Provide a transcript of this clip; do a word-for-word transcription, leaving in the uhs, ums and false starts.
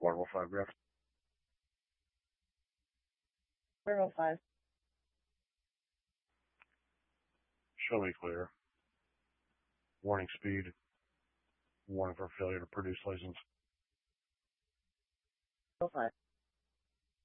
one oh five Griff. zero five. Show me clear. Warning speed. Warning for failure to produce license. zero five.